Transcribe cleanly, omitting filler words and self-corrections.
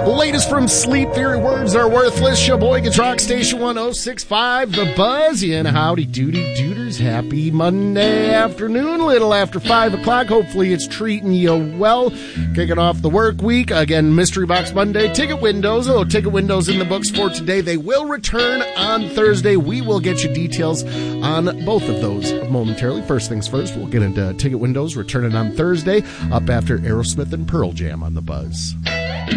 Latest from Sleep Theory, words are worthless. Sheboygan's Rock Station 1065, The Buzz. And howdy doody dooders. Happy Monday afternoon, little after 5 o'clock. Hopefully it's treating you well. Kicking off the work week. Again, Mystery Box Monday. Ticket windows. Oh, ticket windows in the books for today. They will return on Thursday. We will get you details on both of those momentarily. First things first, we'll get into ticket windows returning on Thursday up after Aerosmith and Pearl Jam on The Buzz.